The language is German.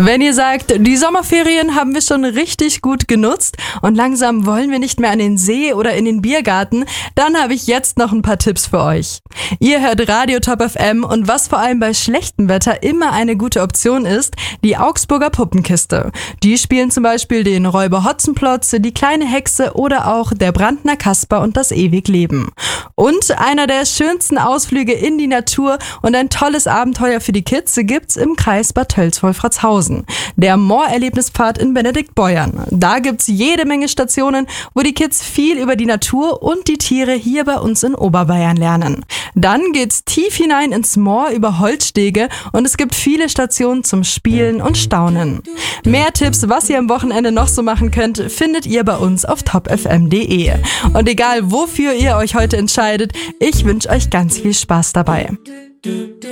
Wenn ihr sagt, die Sommerferien haben wir schon richtig gut genutzt und langsam wollen wir nicht mehr an den See oder in den Biergarten, dann habe ich jetzt noch ein paar Tipps für euch. Ihr hört Radio Top FM und was vor allem bei schlechtem Wetter immer eine gute Option ist, die Augsburger Puppenkiste. Die spielen zum Beispiel den Räuber Hotzenplotz, die kleine Hexe oder auch der Brandner Kasper und das Ewigleben. Und einer der schönsten Ausflüge in die Natur und ein tolles Abenteuer für die Kids gibt's im Kreis Bad Tölz-Wolfratshausen. Der Moorerlebnispfad in Benediktbeuern. Da gibt's jede Menge Stationen, wo die Kids viel über die Natur und die Tiere hier bei uns in Oberbayern lernen. Dann geht's tief hinein ins Moor über Holzstege und es gibt viele Stationen zum Spielen und Staunen. Mehr Tipps, was ihr am Wochenende noch so machen könnt, findet ihr bei uns auf topfm.de. Und egal wofür ihr euch heute entscheidet, ich wünsche euch ganz viel Spaß dabei.